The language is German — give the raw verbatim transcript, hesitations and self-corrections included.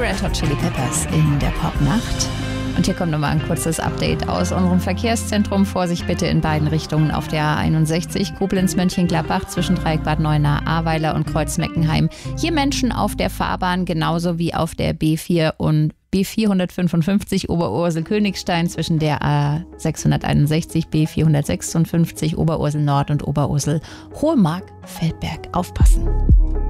Red Hot Chili Peppers in der Popnacht. Und hier kommt nochmal ein kurzes Update aus unserem Verkehrszentrum. Vorsicht bitte in beiden Richtungen auf der A einundsechzig, Koblenz-Mönchengladbach zwischen Dreieck Bad Neuenahr-Ahrweiler und Kreuz-Meckenheim. Hier Menschen auf der Fahrbahn, genauso wie auf der B vier und B vierhundertfünfundfünfzig Oberursel-Königstein zwischen der A sechshunderteinundsechzig, B vierhundertsechsundfünfzig Oberursel Nord und Oberursel Hohemark-Feldberg. Aufpassen!